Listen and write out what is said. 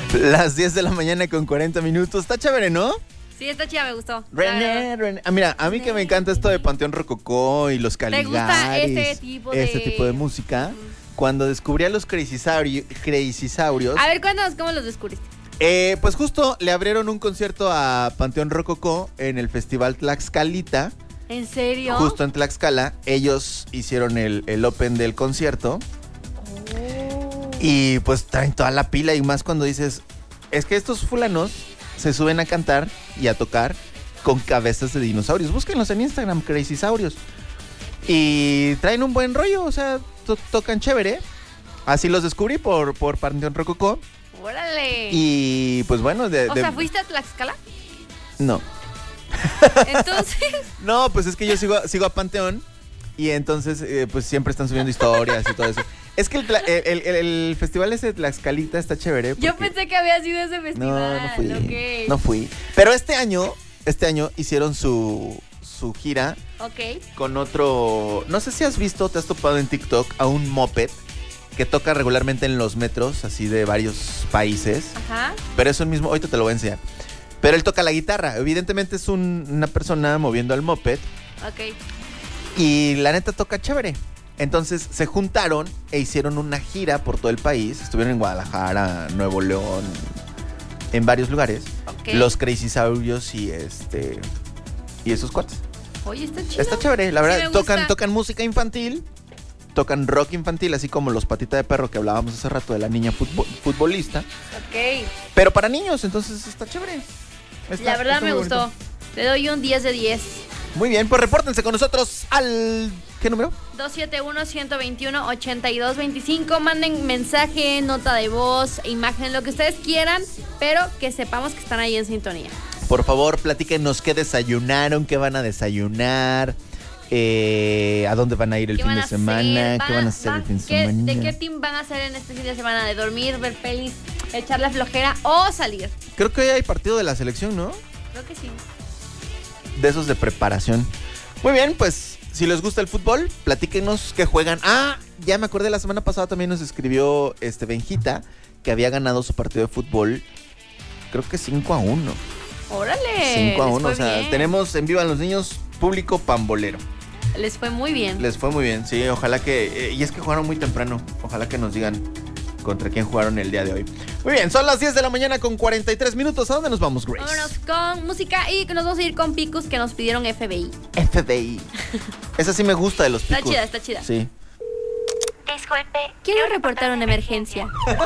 Las 10 de la mañana con 40 minutos. Está chévere, ¿no? Sí, está chida, me gustó. René. Ah, mira, a mí que me encanta esto de Panteón Rococó y los Caligaris. ¿Te gusta este tipo de música? Cuando descubrí a los Crazysaurios. A ver, cuéntanos cómo los descubriste. Pues justo le abrieron un concierto a Panteón Rococó en el Festival Tlaxcalita. ¿En serio? Justo en Tlaxcala. Ellos hicieron el open del concierto. Y pues traen toda la pila y más cuando dices, es que estos fulanos se suben a cantar y a tocar con cabezas de dinosaurios. Búsquenlos en Instagram, Crazysaurios. Y traen un buen rollo, o sea, tocan chévere. Así los descubrí por Panteón Rococó. ¡Órale! Y pues bueno, O sea, ¿fuiste a Tlaxcala? No. Entonces... No, pues es que yo sigo a Panteón. Y entonces, pues siempre están subiendo historias y todo eso. Es que el festival ese de Tlaxcalita está chévere. Yo pensé que había sido ese festival. No fui. Okay. No fui. Pero este año hicieron su gira. Ok. Con otro... No sé si has visto, te has topado en TikTok a un moped que toca regularmente en los metros, así de varios países. Ajá. Pero es un mismo... Ahorita te lo voy a enseñar. Pero él toca la guitarra. Evidentemente es una persona moviendo al moped. Ok. Y la neta toca chévere. Entonces se juntaron e hicieron una gira por todo el país. Estuvieron en Guadalajara, Nuevo León, en varios lugares. Okay. Los Crazysaurios y esos cuates. Oye, está chido. Está chévere, la verdad. Sí, tocan música infantil, tocan rock infantil, así como los Patita de Perro que hablábamos hace rato de la niña futbolista. Ok. Pero para niños, entonces está chévere. La verdad me gustó. Bonito. Le doy un 10 de 10. Muy bien, pues repórtense con nosotros al... ¿Qué número? 271-121-8225. Manden mensaje, nota de voz, imagen, lo que ustedes quieran, pero que sepamos que están ahí en sintonía. Por favor, platíquenos qué desayunaron, qué van a desayunar, a dónde van a ir el fin de semana, qué van a hacer el fin de semana. ¿De qué team van a hacer en este fin de semana? ¿De dormir, ver pelis, echar la flojera o salir? Creo que hoy hay partido de la selección, ¿no? Creo que sí. De esos de preparación. Muy bien, pues si les gusta el fútbol, platíquenos qué juegan. Ah, ya me acordé, la semana pasada también nos escribió Benjita que había ganado su partido de fútbol, creo que 5-1. ¡Órale! 5-1, o sea, bien. tenemos en Viva los Niños público pambolero. Les fue muy bien. Les fue muy bien, sí, ojalá que... y es que jugaron muy temprano, ojalá que nos digan contra quién jugaron el día de hoy. Muy bien, son las 10 de la mañana con 43 minutos. ¿A dónde nos vamos, Grace? Vámonos con música y nos vamos a ir con Picus que nos pidieron FBI. FBI. Esa sí me gusta de los Picus. Está chida. Sí. Disculpe. Quiero reportar una emergencia.